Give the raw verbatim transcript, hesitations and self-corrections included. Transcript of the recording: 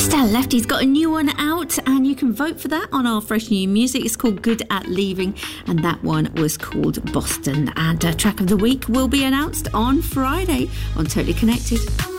Stella Lefty's got a new one out, and you can vote for that on our Fresh New Music. It's called Good at Leaving, and that one was called Boston. And uh, track of the week will be announced on Friday on Totally Connected.